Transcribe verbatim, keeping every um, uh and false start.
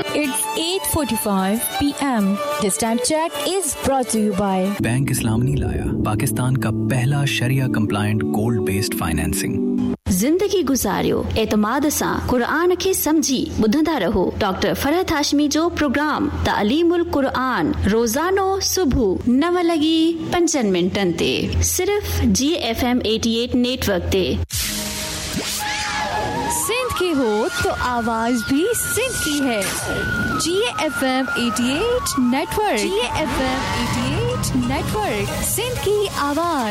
It's eight forty-five p m This time check is brought to you by bank इस्लाम नहीं लाया, पाकिस्तान का पहला शरिया compliant gold based financing. जिंदगी गुजारियो एतमाद सां कुरान खे समझी ॿुधंदा रहो डॉक्टर फरहत हाशमी जो प्रोग्राम तालीमुल कुरान रोजानो सुबह नव लगी पंजन मिनटन ते सिर्फ जी एफ एम अठासी नेटवर्क ते। सिंध की हो तो आवाज भी सिंध की है। जी एफ एम अठासी नेटवर्क। जी एफ एम अठासी नेटवर्क, सिंध की आवाज।